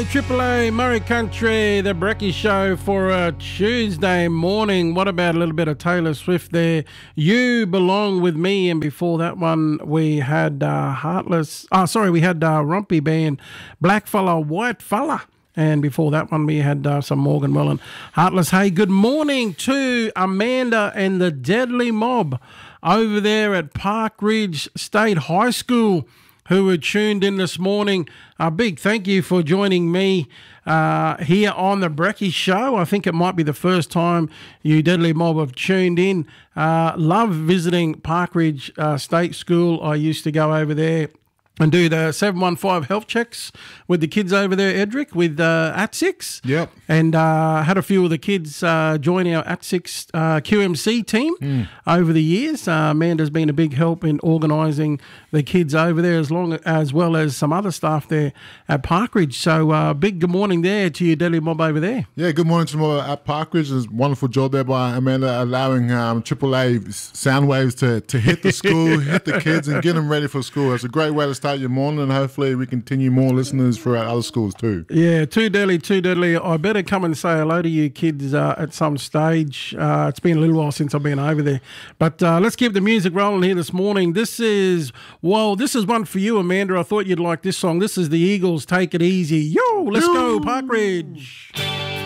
Triple A, Murray Country, the Brecky Show for a Tuesday morning. What about a little bit of Taylor Swift there? You Belong With Me. And before that one, we had we had Rumpy Band, Black Fella, White Fella. And before that one, we had some Morgan Wallen, Heartless. Hey, good morning to Amanda and the Deadly Mob over there at Park Ridge State High School, who were tuned in this morning. A big thank you for joining me here on the Brecky Show. I think it might be the first time you Deadly Mob have tuned in. Love visiting Park Ridge State School. I used to go over there and do the 715 health checks with the kids over there, Edric, with AT6. Yep. And had a few of the kids join our AT6 QMC team over the years. Amanda's been a big help in organising the kids over there, as well as some other staff there at Parkridge. So big good morning there to you, Deadly Mob over there. Yeah, good morning to them all at Parkridge. There's a wonderful job there by Amanda, allowing Triple A sound waves to hit the school, hit the kids, and get them ready for school. It's a great way to start your morning, and hopefully we continue more listeners for our other schools too. Yeah, too deadly. I better come and say hello to you kids at some stage. It's been a little while since I've been over there. But let's keep the music rolling here this morning. This is one for you, Amanda. I thought you'd like this song. This is the Eagles, Take It Easy. Yo, let's go, Park Ridge.